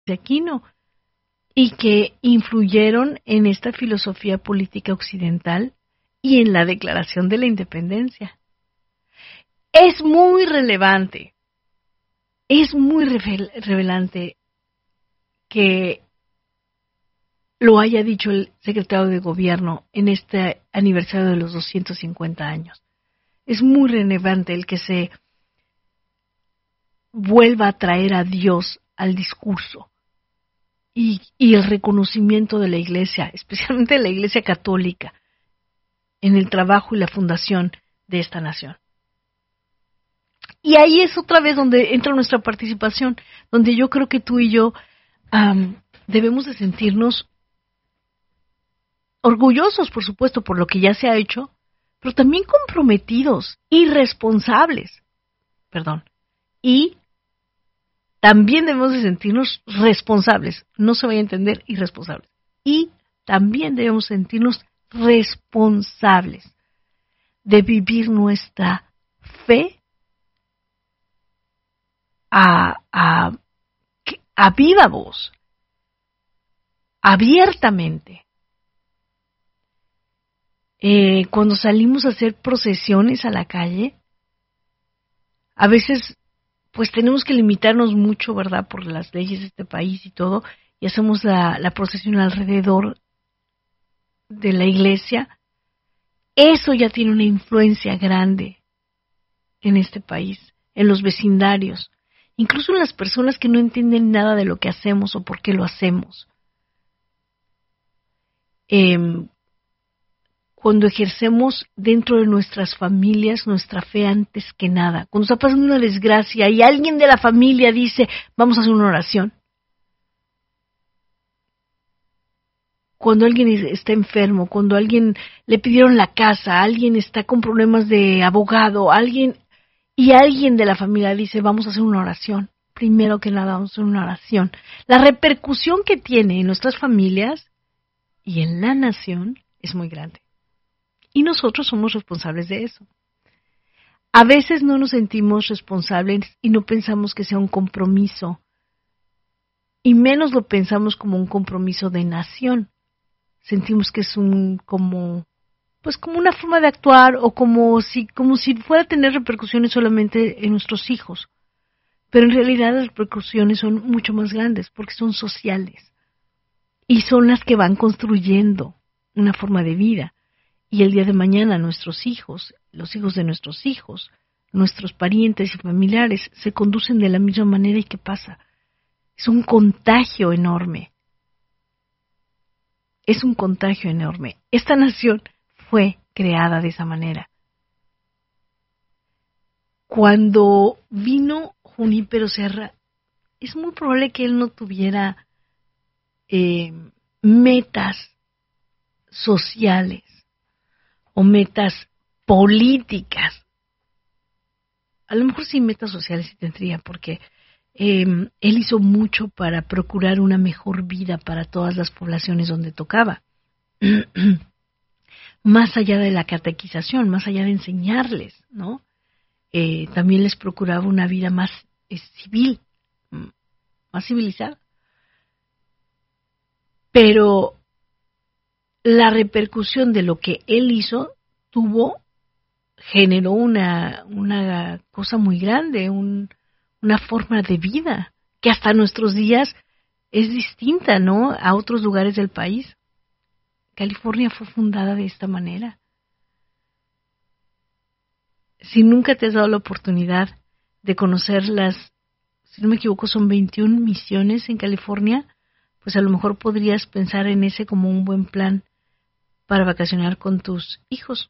de Aquino y que influyeron en esta filosofía política occidental y en la Declaración de la Independencia. Es muy relevante, revelante que lo haya dicho el secretario de Gobierno en este aniversario de los 250 años. Es muy relevante el que se vuelva a traer a Dios al discurso y el reconocimiento de la Iglesia, especialmente de la Iglesia católica, en el trabajo y la fundación de esta nación. Y ahí es otra vez donde entra nuestra participación, donde yo creo que tú y yo debemos de sentirnos orgullosos, por supuesto, por lo que ya se ha hecho, pero también comprometidos y responsables. Y también debemos de sentirnos responsables, no se vaya a entender irresponsables. Y también debemos sentirnos responsables de vivir nuestra fe a viva voz, abiertamente. Cuando salimos a hacer procesiones a la calle, a veces pues tenemos que limitarnos mucho, ¿verdad?, por las leyes de este país y todo, y hacemos la procesión alrededor de la iglesia. Eso ya tiene una influencia grande en este país, en los vecindarios, incluso en las personas que no entienden nada de lo que hacemos o por qué lo hacemos. Cuando ejercemos dentro de nuestras familias nuestra fe antes que nada, cuando está pasando una desgracia y alguien de la familia dice, vamos a hacer una oración. Cuando alguien está enfermo, cuando alguien le pidieron la casa, alguien está con problemas de abogado, alguien de la familia dice, vamos a hacer una oración. Primero que nada, vamos a hacer una oración. La repercusión que tiene en nuestras familias y en la nación es muy grande. Y nosotros somos responsables de eso. A veces no nos sentimos responsables y no pensamos que sea un compromiso. Y menos lo pensamos como un compromiso de nación. Sentimos que es como una forma de actuar o como si fuera a tener repercusiones solamente en nuestros hijos. Pero en realidad las repercusiones son mucho más grandes porque son sociales. Y son las que van construyendo una forma de vida. Y el día de mañana nuestros hijos, los hijos de nuestros hijos, nuestros parientes y familiares se conducen de la misma manera. ¿Y qué pasa? Es un contagio enorme. Es un contagio enorme. Esta nación fue creada de esa manera. Cuando vino Junípero Serra, es muy probable que él no tuviera metas sociales o metas políticas. A lo mejor sí metas sociales sí tendría, porque él hizo mucho para procurar una mejor vida para todas las poblaciones donde tocaba. Más allá de la catequización, más allá de enseñarles, ¿no? También les procuraba una vida más civil, más civilizada. Pero la repercusión de lo que él hizo generó una cosa muy grande, una forma de vida que hasta nuestros días es distinta, ¿no?, a otros lugares del país. California fue fundada de esta manera. Si nunca te has dado la oportunidad de conocer si no me equivoco, son 21 misiones en California, pues a lo mejor podrías pensar en ese como un buen plan para vacacionar con tus hijos.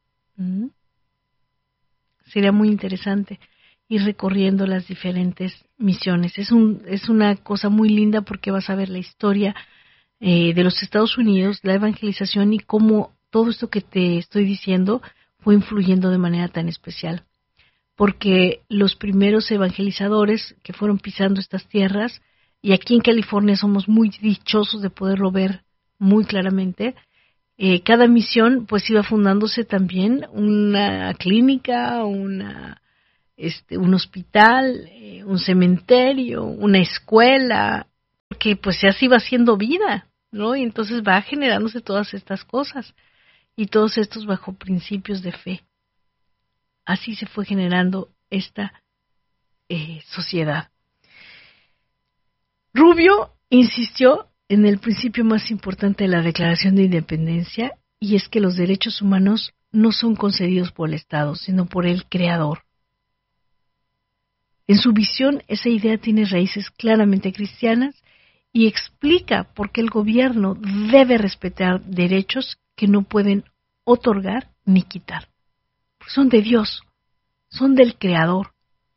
Sería muy interesante ir recorriendo las diferentes misiones. Es una cosa muy linda porque vas a ver la historia de los Estados Unidos, la evangelización y cómo todo esto que te estoy diciendo fue influyendo de manera tan especial. Porque los primeros evangelizadores que fueron pisando estas tierras, y aquí en California somos muy dichosos de poderlo ver muy claramente, cada misión pues iba fundándose también una clínica, un hospital, un cementerio, una escuela, porque pues así va siendo vida, ¿no? Y entonces va generándose todas estas cosas y todos estos bajo principios de fe. Así se fue generando esta sociedad. Rubio insistió en el principio más importante de la Declaración de Independencia, y es que los derechos humanos no son concedidos por el Estado, sino por el Creador. En su visión, esa idea tiene raíces claramente cristianas y explica por qué el gobierno debe respetar derechos que no pueden otorgar ni quitar. Porque son de Dios, son del Creador.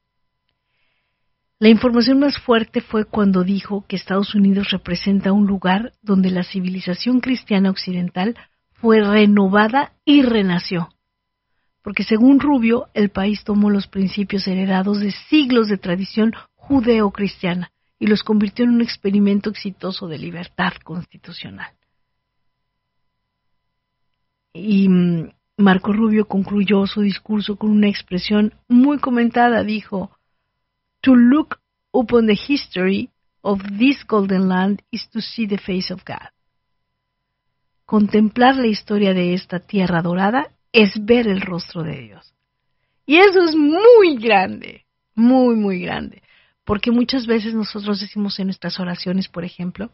La información más fuerte fue cuando dijo que Estados Unidos representa un lugar donde la civilización cristiana occidental fue renovada y renació. Porque según Rubio, el país tomó los principios heredados de siglos de tradición judeo-cristiana y los convirtió en un experimento exitoso de libertad constitucional. Y Marco Rubio concluyó su discurso con una expresión muy comentada. Dijo: "To look upon the history of this golden land is to see the face of God." Contemplar la historia de esta tierra dorada es ver el rostro de Dios. Y eso es muy grande, muy, muy grande. Porque muchas veces nosotros decimos en nuestras oraciones, por ejemplo,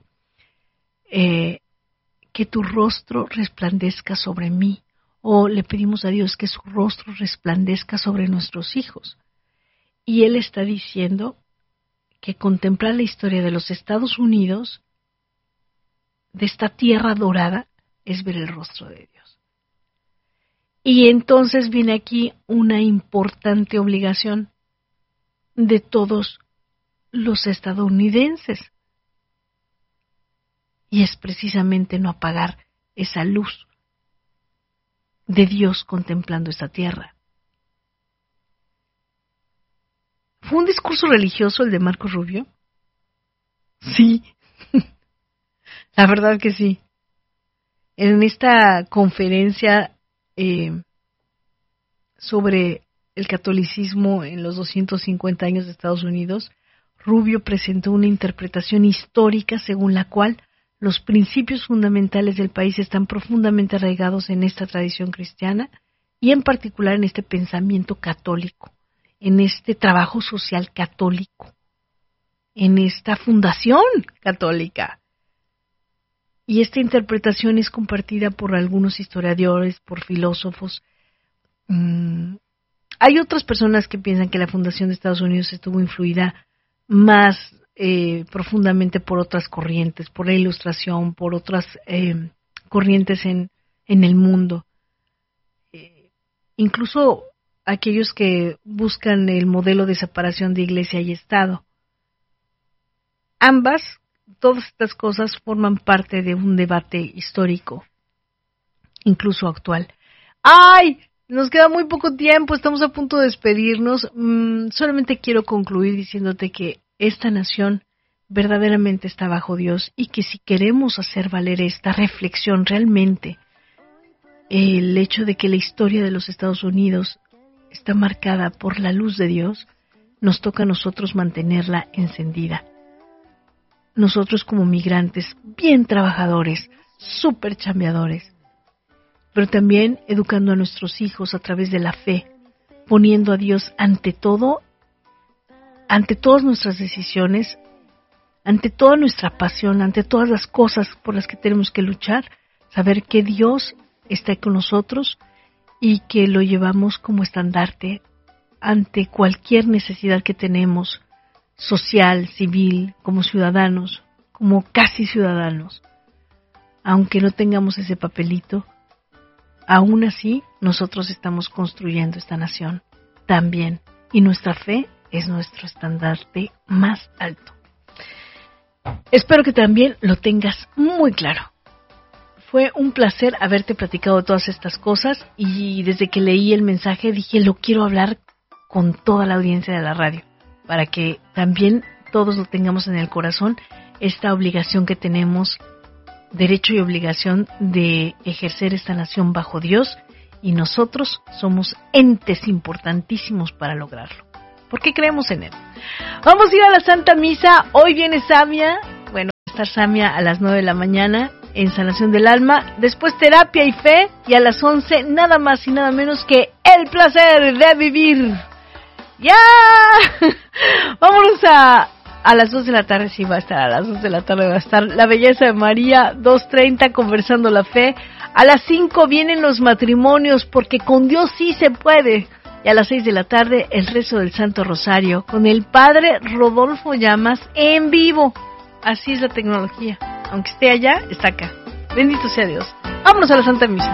que tu rostro resplandezca sobre mí. O le pedimos a Dios que su rostro resplandezca sobre nuestros hijos. Y Él está diciendo que contemplar la historia de los Estados Unidos, de esta tierra dorada, es ver el rostro de Dios. Y entonces viene aquí una importante obligación de todos los estadounidenses. Y es precisamente no apagar esa luz de Dios contemplando esta tierra. ¿Fue un discurso religioso el de Marco Rubio? Sí, la verdad que sí. En esta conferencia sobre el catolicismo en los 250 años de Estados Unidos, Rubio presentó una interpretación histórica según la cual los principios fundamentales del país están profundamente arraigados en esta tradición cristiana y en particular en este pensamiento católico, en este trabajo social católico, en esta fundación católica. Y esta interpretación es compartida por algunos historiadores, por filósofos. Hay otras personas que piensan que la fundación de Estados Unidos estuvo influida más profundamente por otras corrientes, por la Ilustración, por otras corrientes en el mundo. Incluso aquellos que buscan el modelo de separación de Iglesia y Estado. Todas estas cosas forman parte de un debate histórico, incluso actual. ¡Ay! Nos queda muy poco tiempo, estamos a punto de despedirnos. Solamente quiero concluir diciéndote que esta nación verdaderamente está bajo Dios y que si queremos hacer valer esta reflexión realmente, el hecho de que la historia de los Estados Unidos está marcada por la luz de Dios, nos toca a nosotros mantenerla encendida. Nosotros como migrantes, bien trabajadores, súper chambeadores, pero también educando a nuestros hijos a través de la fe, poniendo a Dios ante todo, ante todas nuestras decisiones, ante toda nuestra pasión, ante todas las cosas por las que tenemos que luchar, saber que Dios está con nosotros y que lo llevamos como estandarte ante cualquier necesidad que tenemos, social, civil, como ciudadanos, como casi ciudadanos. Aunque no tengamos ese papelito, aún así nosotros estamos construyendo esta nación también, y nuestra fe es nuestro estandarte más alto. Espero que también lo tengas muy claro. Fue un placer haberte platicado todas estas cosas y desde que leí el mensaje dije, lo quiero hablar con toda la audiencia de la radio, para que también todos lo tengamos en el corazón, esta obligación que tenemos, derecho y obligación de ejercer esta nación bajo Dios, y nosotros somos entes importantísimos para lograrlo, porque creemos en Él. Vamos a ir a la Santa Misa. Hoy viene Samia. Bueno, César Samia a las 9 de la mañana en Sanación del Alma, después Terapia y Fe, y a las 11 nada más y nada menos que El Placer de Vivir. ¡Ya! Vámonos a las 2 de la tarde, sí va a estar, a las 2 de la tarde va a estar La Belleza de María, 2:30 Conversando la Fe. A las 5 vienen los matrimonios, porque con Dios sí se puede. Y a las 6 de la tarde, el rezo del Santo Rosario, con el Padre Rodolfo Llamas en vivo. Así es la tecnología. Aunque esté allá, está acá. Bendito sea Dios. Vámonos a la Santa Misa.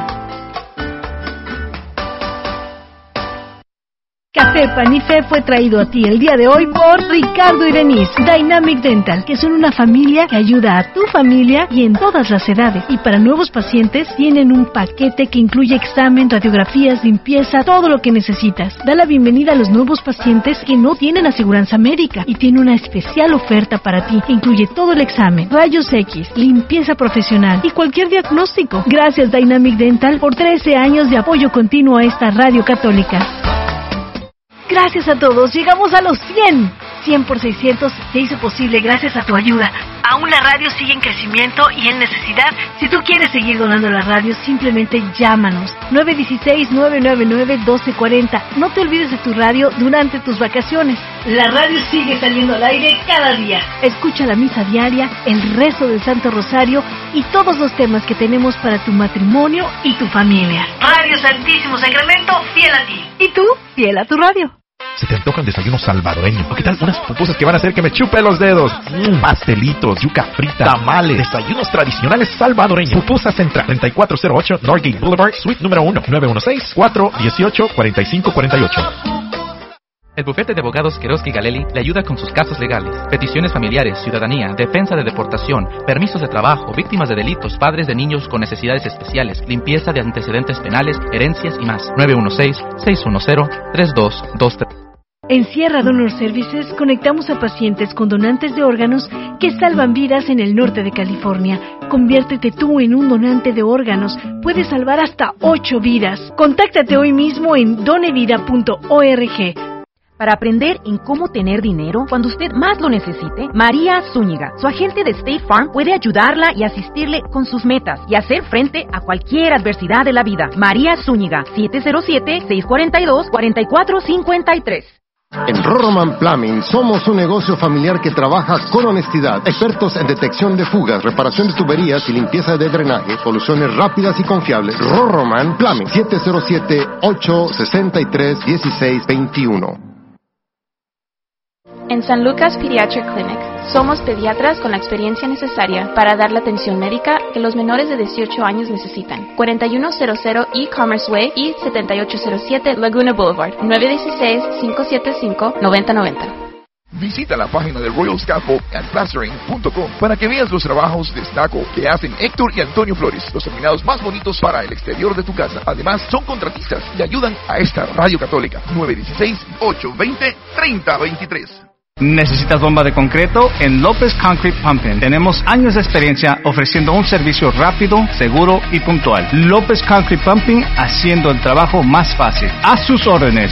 Café Pan y Fe fue traído a ti el día de hoy por Ricardo y Denise, Dynamic Dental, que son una familia que ayuda a tu familia y en todas las edades. Y para nuevos pacientes tienen un paquete que incluye examen, radiografías, limpieza, todo lo que necesitas. Da la bienvenida a los nuevos pacientes que no tienen aseguranza médica y tiene una especial oferta para ti que incluye todo el examen, rayos X, limpieza profesional y cualquier diagnóstico. Gracias Dynamic Dental por 13 años de apoyo continuo a esta radio católica. Gracias a todos, llegamos a los 100. 100 por 600 se hizo posible gracias a tu ayuda. Aún la radio sigue en crecimiento y en necesidad. Si tú quieres seguir donando la radio, simplemente llámanos. 916-999-1240. No te olvides de tu radio durante tus vacaciones. La radio sigue saliendo al aire cada día. Escucha la misa diaria, el rezo del Santo Rosario y todos los temas que tenemos para tu matrimonio y tu familia. Radio Santísimo Sacramento, fiel a ti. Y tú, fiel a tu radio. ¿Se te antoja el desayuno salvadoreño? ¿O qué tal unas pupusas que van a hacer que me chupe los dedos? Pastelitos, yuca frita, tamales, desayunos tradicionales salvadoreños. Pupusa Central, 3408 Norgate Boulevard, Suite número 1, 916-418-4548. El bufete de abogados Queroski Galelli le ayuda con sus casos legales, peticiones familiares, ciudadanía, defensa de deportación, permisos de trabajo, víctimas de delitos, padres de niños con necesidades especiales, limpieza de antecedentes penales, herencias y más. 916-610-3223. En Sierra Donor Services conectamos a pacientes con donantes de órganos que salvan vidas en el norte de California. Conviértete tú en un donante de órganos. Puedes salvar hasta 8 vidas. Contáctate hoy mismo en donevida.org. Para aprender en cómo tener dinero cuando usted más lo necesite, María Zúñiga, su agente de State Farm, puede ayudarla y asistirle con sus metas y hacer frente a cualquier adversidad de la vida. María Zúñiga, 707-642-4453. En Roroman Plumbing somos un negocio familiar que trabaja con honestidad. Expertos en detección de fugas, reparación de tuberías y limpieza de drenaje. Soluciones rápidas y confiables. Roroman Plumbing, 707-863-1621. En San Lucas Pediatric Clinic, somos pediatras con la experiencia necesaria para dar la atención médica que los menores de 18 años necesitan. 4100 E-Commerce Way y 7807 Laguna Boulevard, 916-575-9090. Visita la página de Royal Scaffold and Plastering.com para que veas los trabajos de estuco que hacen Héctor y Antonio Flores, los terminados más bonitos para el exterior de tu casa. Además, son contratistas y ayudan a esta radio católica. 916-820-3023. ¿Necesitas bomba de concreto? En López Concrete Pumping tenemos años de experiencia ofreciendo un servicio rápido, seguro y puntual. López Concrete Pumping, haciendo el trabajo más fácil. A sus órdenes,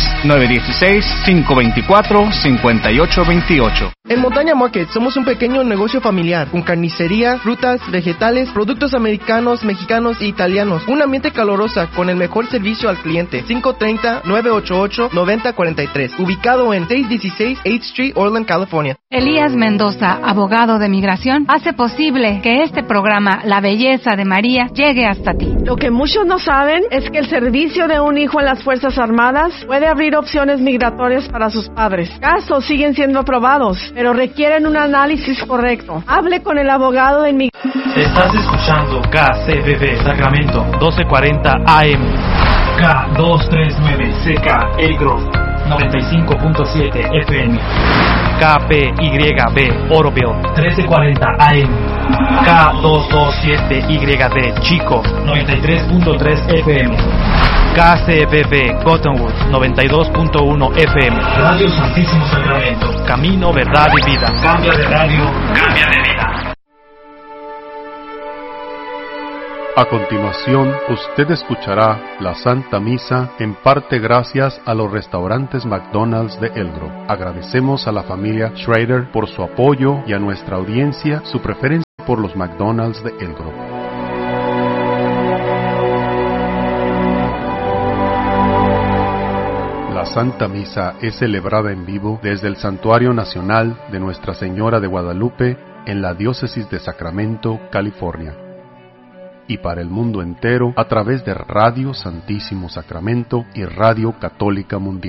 916-524-5828. En Montaña Market somos un pequeño negocio familiar con carnicería, frutas, vegetales, productos americanos, mexicanos e italianos. Un ambiente caluroso con el mejor servicio al cliente. 530-988-9043. Ubicado en 616 8th Street, Orland, California. Elías Mendoza, abogado de migración, hace posible que este programa, La Belleza de María, llegue hasta ti. Lo que muchos no saben es que el servicio de un hijo en las Fuerzas Armadas puede abrir opciones migratorias para sus padres. Casos siguen siendo aprobados, pero requieren un análisis correcto. Hable con el abogado de inmigración. Estás escuchando KCBB Sacramento 1240 AM, K239CK El Grove 95.7 FM, KPYB Oroville 1340 AM, K227YD Chico 93.3 FM, KCBB Cottonwood 92.1 FM. Radio Santísimo Sacramento. Camino, verdad y vida. Cambia de radio, cambia de vida. A continuación, usted escuchará la Santa Misa en parte gracias a los restaurantes McDonald's de El Grove. Agradecemos a la familia Schrader por su apoyo y a nuestra audiencia su preferencia por los McDonald's de Elk Grove. La Santa Misa es celebrada en vivo desde el Santuario Nacional de Nuestra Señora de Guadalupe en la Diócesis de Sacramento, California, y para el mundo entero a través de Radio Santísimo Sacramento y Radio Católica Mundial.